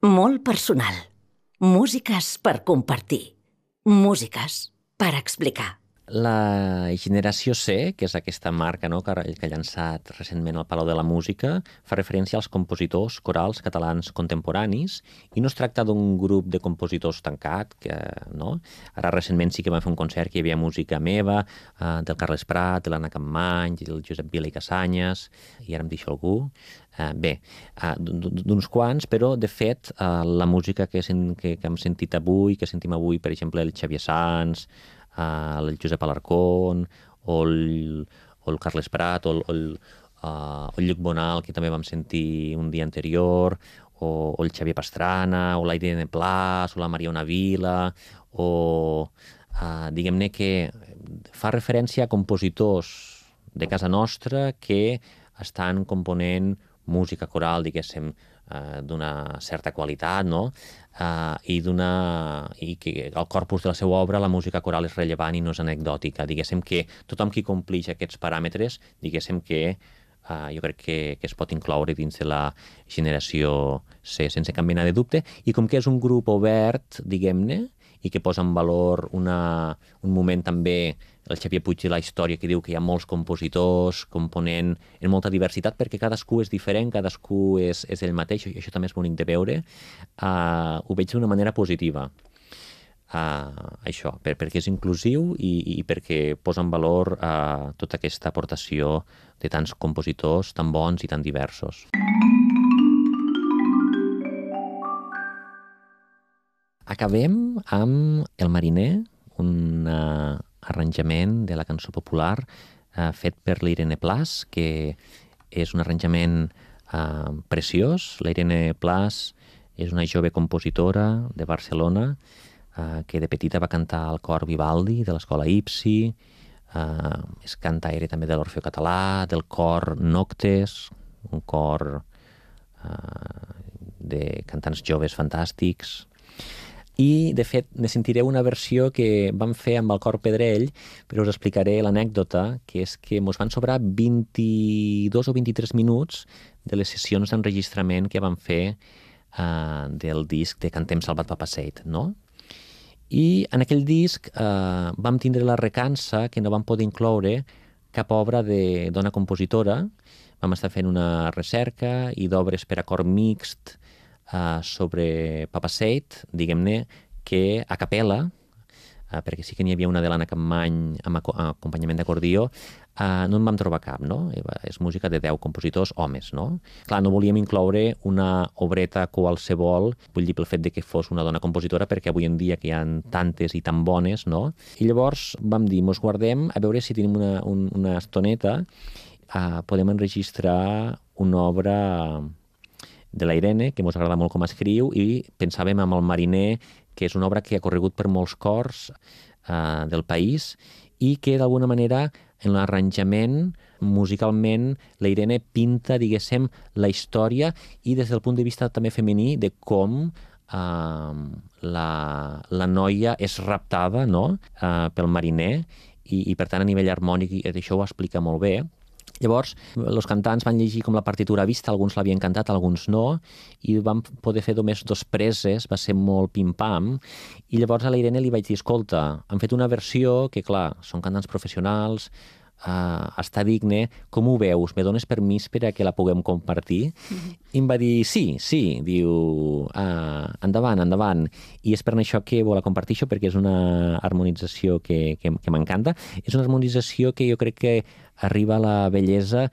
Molt personal. Músiques per compartir. Músiques per explicar. La Generació C, que és aquesta marca que ha llançat recentment al Palau de la Música, fa referència als compositors corals catalans contemporanis i no es tracta d'un grup de compositors tancat, no? Ara recentment sí que vam fer un concert que hi havia música meva, del Carles Prat, de l'Anna Campmany, del Josep Vila i Casanyes, i ara em deixo algú. D'uns quants, però de fet la música que hem sentit avui, que sentim avui, per exemple, el Xavier Sans, el Josep Alarcón, o el Carles Prat, o el Lluc Bonal, que també vam sentir un dia anterior, o el Xavier Pastrana, o la Irene Plas, o la Mariona Vila, o diguem-ne que fa referència a compositors de casa nostra que estan component música coral, diguéssim, d'una certa qualitat, no? I que el corpus de la seva obra, la música coral és rellevant i no és anecdòtica. Diguéssim que tothom qui complix aquests paràmetres, diguéssim que jo crec que es pot incloure dins de la Generació C, sense cap mena de dubte, i com que és un grup obert, diguem-ne, i que posa en valor un moment també, el Xavier Puig i la història, que diu que hi ha molts compositors component en molta diversitat, perquè cadascú és diferent, cadascú és ell mateix, i això també és bonic de veure, ho veig d'una manera positiva. Això, perquè és inclusiu i perquè posa en valor tota aquesta aportació de tants compositors tan bons i tan diversos. Acabem amb El mariner, un arranjament de la cançó popular fet per l'Irene Plas, que és un arranjament preciós. L'Irene Plas és una jove compositora de Barcelona que de petita va cantar al cor Vivaldi de l'Escola IPSI, és cantaire també de l'Orfeó Català, del cor Noctes, un cor de cantants joves fantàstics. I, de fet, ne sentireu una versió que vam fer amb el Cor Pedrell, però us explicaré l'anècdota, que és que ens van sobrar 22 o 23 minuts de les sessions d'enregistrament que vam fer del disc de Cantem Salvat Papaseit, no? I en aquell disc vam tindre la recança que no vam poder incloure cap obra de dona compositora. Vam estar fent una recerca i d'obres per a cor mixt sobre Papaseit, diguem-ne, que a capella, perquè sí que n'hi havia una de l'Anna Campmany amb acompanyament d'acordió, no en vam trobar cap, no? És música de 10 compositors homes, no? Clar, no volíem incloure una obreta qualsevol, vull dir pel fet de que fos una dona compositora, perquè avui en dia que hi ha tantes i tan bones, no? I llavors vam dir, mos guardem a veure si tenim una estoneta, podem enregistrar una obra de la Irene, que ens agrada molt com escriu, i pensàvem en El mariner, que és una obra que ha corregut per molts cors del país i que d'alguna manera en l'arranjament, musicalment, la Irene pinta, diguéssim, la història i des del punt de vista també femení de com la noia és raptada, no? Pel mariner i per tant a nivell harmònic això ho explica molt bé. Llavors, els cantants van llegir com la partitura vista, alguns l'havien cantat, alguns no, i vam poder fer només 2 preses, va ser molt pim-pam, i llavors a la Irene li vaig dir, escolta, han fet una versió que, clar, són cantants professionals, està digne, com ho veus? Me dones permís per a que la puguem compartir? I em va dir, sí, diu, endavant, endavant. I és per això que vol compartir això, perquè és una harmonització que m'encanta. És una harmonització que jo crec que arriba a la bellesa